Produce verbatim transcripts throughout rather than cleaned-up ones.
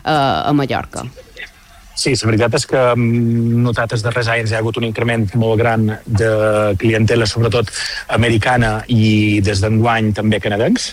a Mallorca. Sí, la veritat és que hem notat els darrers anys hi ha hagut un increment molt gran de clientela, sobretot americana i des d'enguany també canadencs.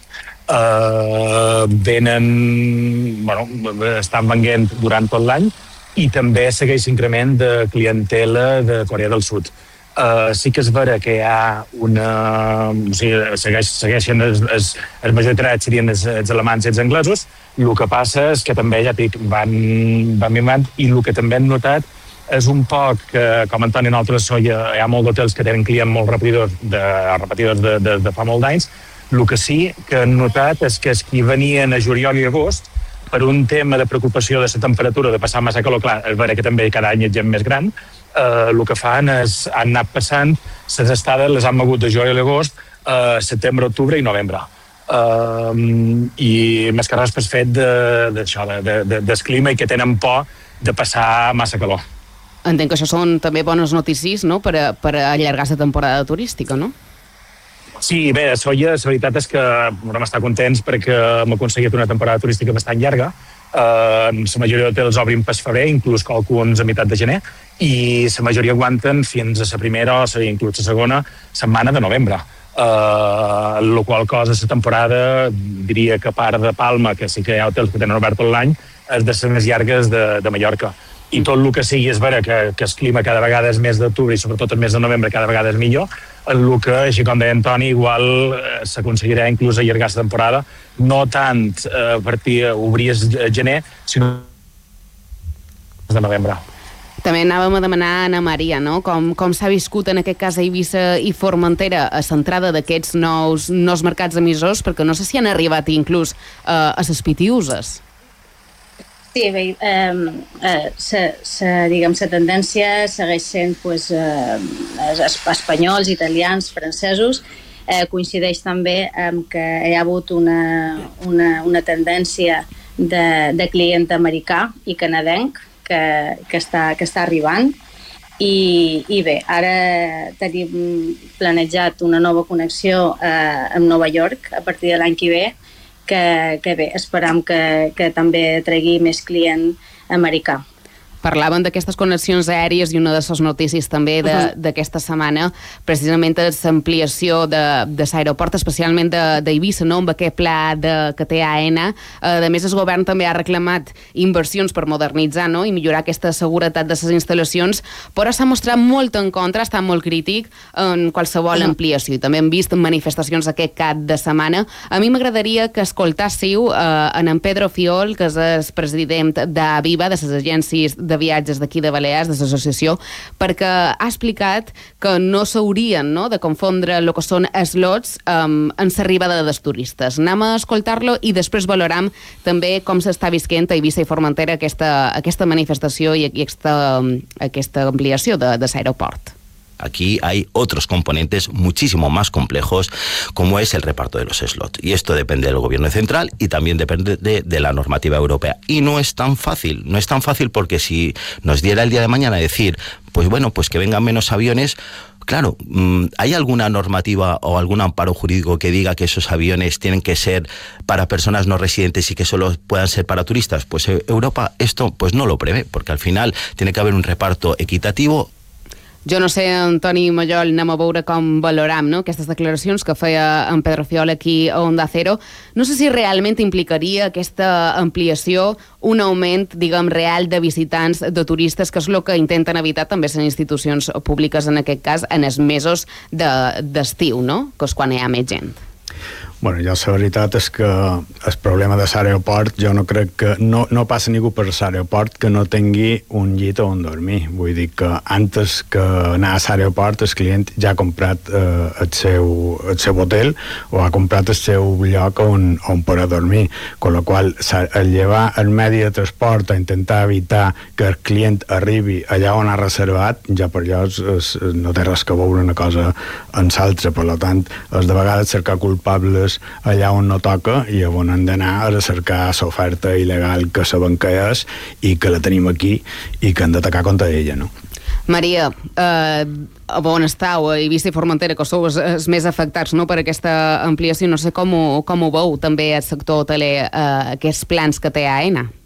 Uh, venen, bueno, estan venent durant tot l'any i també segueix increment de clientela de Corea del Sud. Uh, sí que és vera que hi ha una... O sigui, segueix, segueixen els, els, els majoritariats serien els, els alemanys i els anglesos. El que passa és que també, ja dic, van, van mimant, i el que també hem notat és un poc que, com Antoni i nosaltres, hi ha, hi ha molts hotels que tenen clients molt repetidors de, repetidors de, de, de fa molt d'anys. El que sí que hem notat és que els que venien a juliol i agost, per un tema de preocupació de la temperatura, de passar massa calor, clar, és vera que també cada any hi ha gent més gran, eh, el que fan és, han anat passant, les estades les han mogut de juliol i agost a setembre, octubre i novembre. Uh, i més que res per fet d'això, de, de, de, del clima i que tenen por de passar massa calor. Entenc que això són també bones notícies, no?, per, a, per a allargar la temporada turística, no? Sí, bé, a Sóller la veritat és que vam estar contents perquè hem aconseguit una temporada turística bastant llarga. Uh, la majoria d'hotels obrin per febrer, inclús alguns a meitat de gener, i la majoria aguanten fins a la primera o inclús la segona setmana de novembre. Uh, la qual cosa, la temporada, diria que a part de Palma, que sí que hi ha hotels que tenen obert tot l'any, és de les més llargues de, de Mallorca. I tot el que sigui és vera que, que el clima cada vegada és més d'octubre i sobretot el mes de novembre cada vegada és millor, el que, així com deia Antoni, igual eh, s'aconseguirà inclús allargar la temporada, no tant eh, a partir d'obrir el gener, sinó de novembre. També anàvem a demanar a Anna Maria, no?, com, com s'ha viscut en aquest cas a Eivissa i Formentera a l'entrada d'aquests nous, nous mercats emissors, perquè no sé si han arribat inclús eh, a les Pitiuses. Sí, bé, eh, eh, sa, sa, diguem, la tendència segueix sent pues, eh, espanyols, italians, francesos. Eh, coincideix també amb que hi ha hagut una, una, una tendència de, de client americà i canadenc que, que, està, que està arribant. I, i bé, ara tenim planejat una nova connexió eh, amb Nova York a partir de l'any que ve, que, que bé, esperam que, que també tregui més client americà. Parlaven d'aquestes connexions aèries i una de les notícies també d'aquesta uh-huh. setmana precisament és l'ampliació de, de l'aeroport, especialment d'Eivissa, no?, amb aquest pla de, que té A E N A. A més, el govern també ha reclamat inversions per modernitzar, no?, i millorar aquesta seguretat de les instal·lacions, però s'ha mostrat molt en contra, està molt crític en qualsevol uh-huh. ampliació. I també hem vist manifestacions aquest cap de setmana. A mi m'agradaria que escoltássiu eh, en, en Pedro Fiol, que és el president d'Aviva, de les agències de viatges d'aquí de Balears, de l'associació, perquè ha explicat que no s'haurien, no?, de confondre el que són slots um, en l'arribada dels turistes. Anem a escoltar-lo i després valoram també com s'està visquent a Eivissa i Formentera aquesta, aquesta manifestació i aquesta, aquesta ampliació de, de l'aeroport. Aquí hay otros componentes muchísimo más complejos, como es el reparto de los slots. Y esto depende del gobierno central y también depende de, de la normativa europea. Y no es tan fácil, no es tan fácil porque si nos diera el día de mañana decir, pues bueno, pues que vengan menos aviones, claro, ¿hay alguna normativa o algún amparo jurídico que diga que esos aviones tienen que ser para personas no residentes y que solo puedan ser para turistas? Pues Europa esto pues no lo prevé, porque al final tiene que haber un reparto equitativo. Jo no sé, Antoni Mallol, anem a veure com valoram, no?, aquestes declaracions que feia en Pedro Fiol aquí a Onda Cero. No sé si realment implicaria aquesta ampliació un augment, diguem, real de visitants, de turistes, que és el que intenten evitar també les institucions públiques, en aquest cas, en els mesos d'estiu, no?, que és quan hi ha més gent. Bueno, jo la veritat és que el problema de l'aeroport, jo no crec que no, no passa ningú per l'aeroport que no tingui un llit on dormir. Vull dir que antes que anar a l'aeroport el client ja ha comprat eh, el, seu, el seu hotel o ha comprat el seu lloc on, on poder dormir, con la qual el llevar el medi de transport a intentar evitar que el client arribi allà on ha reservat, ja per allò es, es, no té res que veure una cosa amb l'altra. Per tant, és de vegades cercar culpables allà on no toca i on han d'anar a cercar l'oferta il·legal que sabem que és i que la tenim aquí i que hem d'atacar contra ella, no? Maria, eh, on estàu, a Eivissa i Formentera, que sou els, els més afectats, no?, per aquesta ampliació, no sé com ho, com ho veu també el sector hoteler, eh, aquests plans que té A E N A.